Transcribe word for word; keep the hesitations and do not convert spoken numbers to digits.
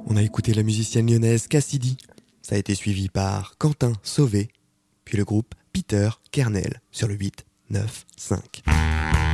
On a écouté la musicienne lyonnaise Cassidy. Ça a été suivi par Quentin Sauvé, puis le groupe Peter Kernel sur le huit neuf cinq.